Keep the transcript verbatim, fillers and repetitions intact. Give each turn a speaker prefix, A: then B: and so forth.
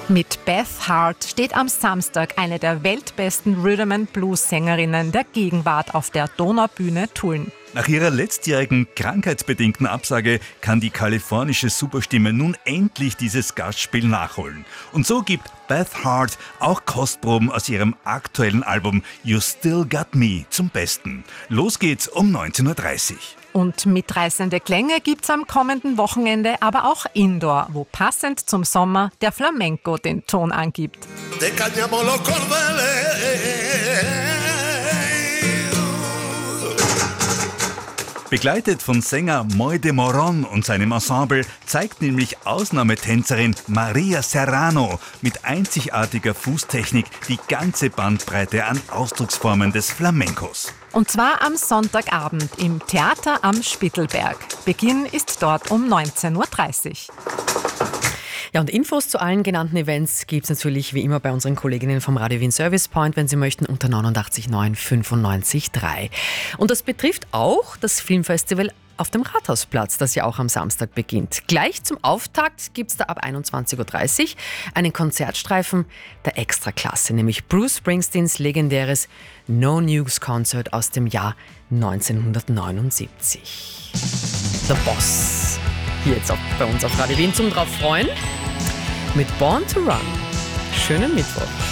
A: Mit Beth Hart steht am Samstag eine der weltbesten Rhythm-and-Blues-Sängerinnen der Gegenwart auf der Donaubühne Tulln.
B: Nach ihrer letztjährigen krankheitsbedingten Absage kann die kalifornische Superstimme nun endlich dieses Gastspiel nachholen. Und so gibt Beth Hart auch Kostproben aus ihrem aktuellen Album You Still Got Me zum Besten. Los geht's um neunzehn Uhr dreißig.
A: Und mitreißende Klänge gibt's am kommenden Wochenende, aber auch Indoor, wo passend zum Sommer der Flamenco den Ton angibt.
B: Begleitet von Sänger Moy de Moron und seinem Ensemble zeigt nämlich Ausnahmetänzerin Maria Serrano mit einzigartiger Fußtechnik die ganze Bandbreite an Ausdrucksformen des Flamencos.
A: Und zwar am Sonntagabend im Theater am Spittelberg. Beginn ist dort um neunzehn Uhr dreißig.
C: Ja, und Infos zu allen genannten Events gibt es natürlich wie immer bei unseren Kolleginnen vom Radio Wien Service Point, wenn Sie möchten, unter neunundachtzig neun fünfundneunzig drei. Und das betrifft auch das Filmfestival auf dem Rathausplatz, das ja auch am Samstag beginnt. Gleich zum Auftakt gibt es da ab einundzwanzig Uhr dreißig einen Konzertstreifen der Extraklasse, nämlich Bruce Springsteens legendäres No Nukes Concert aus dem Jahr neunzehnhundertneunundsiebzig. The Boss. Hier jetzt auch bei uns auf Radio Wien zum drauf freuen mit Born to Run. Schönen Mittwoch.